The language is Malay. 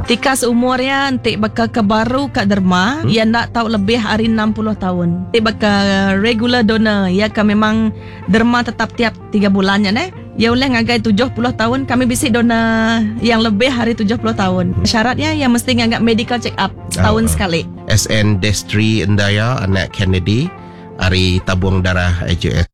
Tika seumur ya, nanti bakal ke baru kat derma, ya nak tahu lebih hari 60 tahun. Nanti bakal regular donor, ya kan memang derma tetap tiap 3 bulan ya. Ya oleh ngagai 70 tahun, kami bisik donor yang lebih hari 70 tahun. Syaratnya yang mesti ngagak medical check up setahun sekali. SN Destri Endaya, anak Kennedy, hari tabung darah AJS.